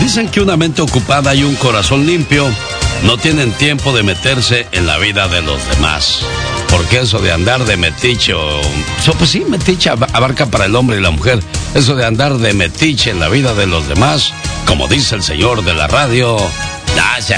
Dicen que una mente ocupada y un corazón limpio no tienen tiempo de meterse en la vida de los demás. Porque eso de andar de metiche, pues sí, metiche abarca para el hombre y la mujer. Eso de andar de metiche en la vida de los demás, como dice el señor de la radio,